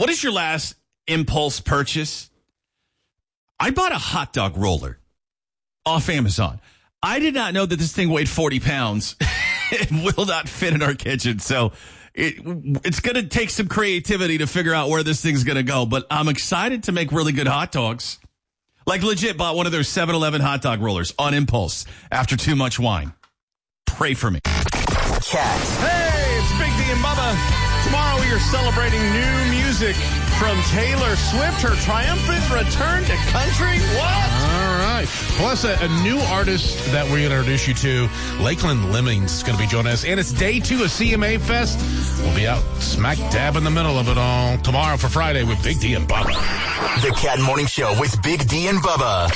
What is your last impulse purchase? I bought a hot dog roller off Amazon. I did not know that this thing weighed 40 pounds. It will not fit in our kitchen. So it's going to take some creativity to figure out where this thing's going to go. But I'm excited to make really good hot dogs. Like legit bought one of their 7-Eleven hot dog rollers on impulse after too much wine. Pray for me. Cat. Hey, it's Big D and Bubba. Tomorrow we are celebrating new music from Taylor Swift, her triumphant return to country. What? All right. Plus, a new artist that we're going to introduce you to, Lakeland Lemmings, is going to be joining us. And it's day 2 of CMA Fest. We'll be out smack dab in the middle of it all tomorrow for Friday with Big D and Bubba. The Cat Morning Show with Big D and Bubba.